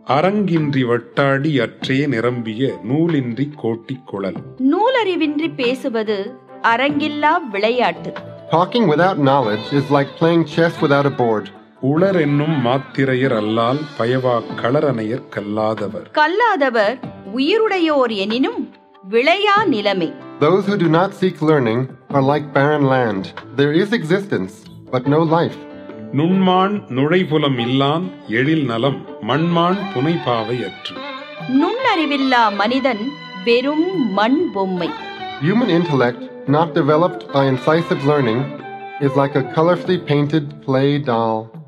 அரங்கின்றி வட்டாடி அற்றே நிரம்பிய நூலின்றி கோட்டிக் குழல். நூலறிவின்றி பேசுவது அரங்கில்லா விளையாட்டு. Talking without knowledge is like playing chess without a board. உளர் என்னும் மாத்திரையர் அல்லால் பயவா களரணையர் கல்லாதவர். கல்லாதவர் உயிருடையோர் எனினும் விளையா நிலைமை. Those who do not seek learning are like barren land. There is existence, but no life. நுண்மான் நுழைபுலம் இல்லான் எழில் நலம் மண்மான் புனைபாவை அற்று. நுண்ணறிவில்லா மனிதன் வெறும் மண் பொம்மை. Human intellect, not developed by incisive learning, is like a colorfully painted clay doll.